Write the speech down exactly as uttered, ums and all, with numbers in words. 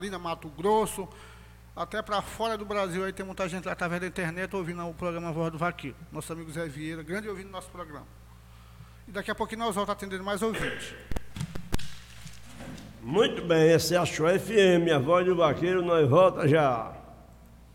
Mato Grosso, até para fora do Brasil, aí tem muita gente lá através da internet ouvindo o programa Voz do Vaqueiro. Nosso amigo Zé Vieira, grande ouvindo nosso programa. E daqui a pouquinho nós voltamos atendendo mais ouvintes. Muito bem, essa é a Show F M, a Voz do Vaqueiro, nós volta já.